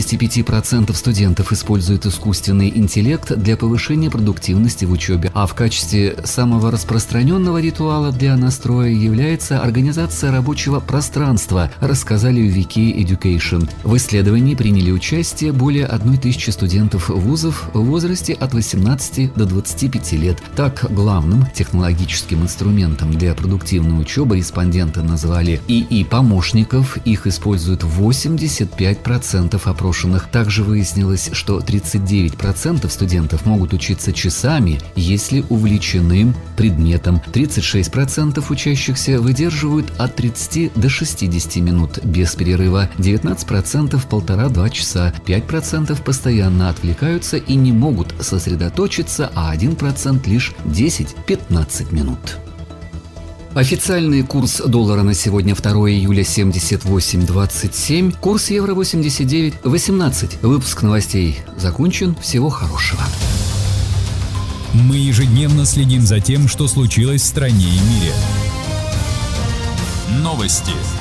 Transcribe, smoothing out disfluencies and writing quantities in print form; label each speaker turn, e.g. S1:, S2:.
S1: 65% студентов используют искусственный интеллект для повышения продуктивности в учебе, а в качестве самого распространенного ритуала для настроя является организация рабочего пространства, рассказали в Wiki Education. В исследовании приняли участие более 1000 студентов вузов в возрасте от 18 до 25 лет. Так, главным технологическим инструментом для продуктивной учебы респонденты назвали ИИ-помощников. Их используют 85% опрошенных. Также выяснилось, что 39% студентов могут учиться часами, если увлечены предметом. 36% учащихся выдерживают от 30 до 60 минут без перерыва, 19% 1,5-2 часа, 5% постоянно отвлекаются и не могут сосредоточиться, а 1% лишь 10-15 минут. Официальный курс доллара на сегодня 2 июля 78.27, курс евро 89.18. Выпуск новостей закончен. Всего хорошего.
S2: Мы ежедневно следим за тем, что случилось в стране и мире. Новости.